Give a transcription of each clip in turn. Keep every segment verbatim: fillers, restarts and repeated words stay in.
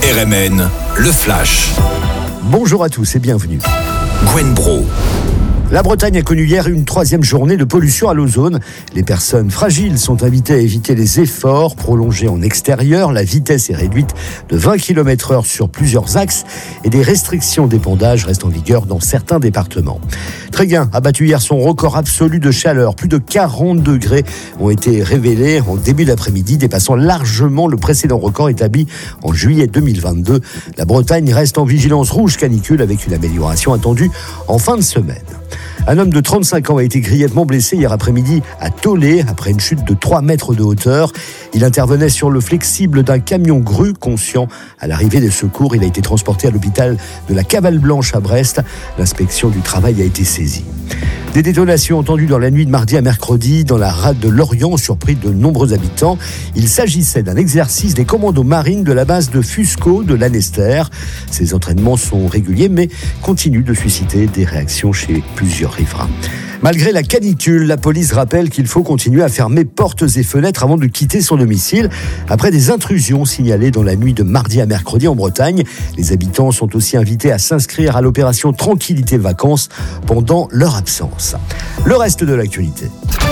R M N, le Flash. Bonjour à tous et bienvenue. Gwen Bro. La Bretagne a connu hier une troisième journée de pollution à l'ozone. Les personnes fragiles sont invitées à éviter les efforts prolongés en extérieur. La vitesse est réduite de vingt kilomètres heure sur plusieurs axes et des restrictions d'épandage restent en vigueur dans certains départements. Tréguin a battu hier son record absolu de chaleur. Plus de quarante degrés ont été révélés en début d'après-midi, dépassant largement le précédent record établi en juillet deux mille vingt-deux. La Bretagne reste en vigilance rouge canicule avec une amélioration attendue en fin de semaine. Un homme de trente-cinq ans a été grièvement blessé hier après-midi à Tollet après une chute de trois mètres de hauteur. Il intervenait sur le flexible d'un camion grue. Conscient à l'arrivée des secours, il a été transporté à l'hôpital de la Cavale Blanche à Brest. L'inspection du travail a été saisie. Des détonations entendues dans la nuit de mardi à mercredi dans la rade de Lorient ont surpris de nombreux habitants. Il s'agissait d'un exercice des commandos marines de la base de Fusco de Lanester. Ces entraînements sont réguliers mais continuent de susciter des réactions chez plusieurs riverains. Malgré la canicule, la police rappelle qu'il faut continuer à fermer portes et fenêtres avant de quitter son domicile. Après des intrusions signalées dans la nuit de mardi à mercredi en Bretagne, les habitants sont aussi invités à s'inscrire à l'opération Tranquillité Vacances pendant leur absence. Le reste de l'actualité.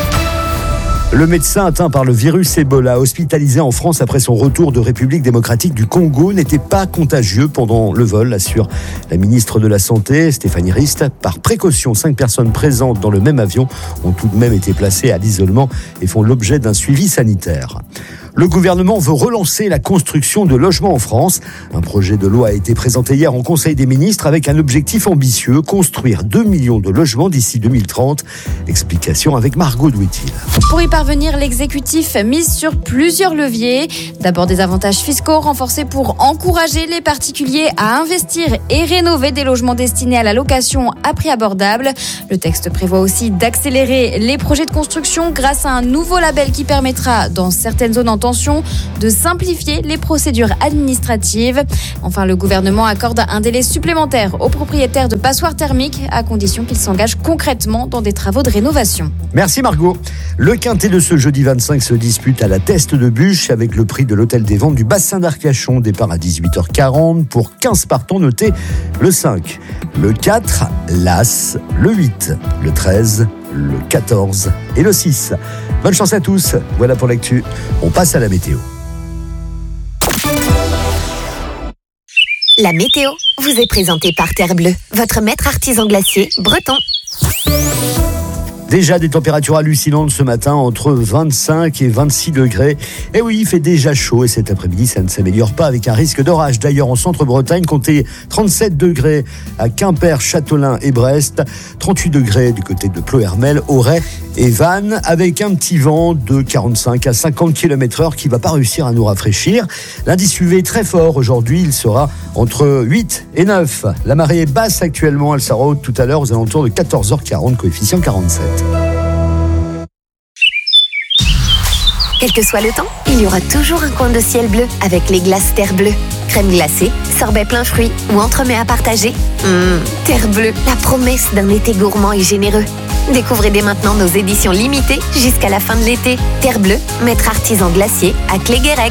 Le médecin atteint par le virus Ebola, hospitalisé en France après son retour de République démocratique du Congo, n'était pas contagieux pendant le vol, assure la ministre de la Santé, Stéphanie Rist. Par précaution, cinq personnes présentes dans le même avion ont tout de même été placées à l'isolement et font l'objet d'un suivi sanitaire. Le gouvernement veut relancer la construction de logements en France. Un projet de loi a été présenté hier en Conseil des ministres avec un objectif ambitieux, construire deux millions de logements d'ici deux mille trente. Explication avec Margot Douitil. Pour y parvenir, l'exécutif mise sur plusieurs leviers. D'abord des avantages fiscaux renforcés pour encourager les particuliers à investir et rénover des logements destinés à la location à prix abordable. Le texte prévoit aussi d'accélérer les projets de construction grâce à un nouveau label qui permettra, dans certaines zones en tension, de simplifier les procédures administratives. Enfin, le gouvernement accorde un délai supplémentaire aux propriétaires de passoires thermiques à condition qu'ils s'engagent concrètement dans des travaux de rénovation. Merci Margot. Le quintet de ce jeudi vingt-cinq se dispute à la Teste de Bûche avec le prix de l'hôtel des ventes du bassin d'Arcachon. Départ à dix-huit heures quarante pour quinze partants. Notez le cinq, le quatre, l'As, le huit, le treize, le quatorze et le six. Bonne chance à tous. Voilà pour l'actu. On passe à la météo. La météo vous est présentée par Terre Bleue, votre maître artisan glacier breton. Déjà des températures hallucinantes ce matin, entre vingt-cinq et vingt-six degrés. Et oui, il fait déjà chaud et cet après-midi, ça ne s'améliore pas avec un risque d'orage. D'ailleurs, en centre-Bretagne, comptez trente-sept degrés à Quimper, Châtelain et Brest, trente-huit degrés du côté de Ploërmel, Auray et Vannes, avec un petit vent de quarante-cinq à cinquante kilomètres heure qui ne va pas réussir à nous rafraîchir. L'indice U V est très fort aujourd'hui, il sera entre huit et neuf. La marée est basse actuellement, elle sera haute tout à l'heure aux alentours de quatorze heures quarante, coefficient quarante-sept. Quel que soit le temps, il y aura toujours un coin de ciel bleu avec les glaces Terre Bleue. Crème glacée, sorbet plein fruits ou entremets à partager. Mmh, Terre Bleue, la promesse d'un été gourmand et généreux. Découvrez dès maintenant nos éditions limitées jusqu'à la fin de l'été. Terre Bleue, maître artisan glacier à Cléguérec.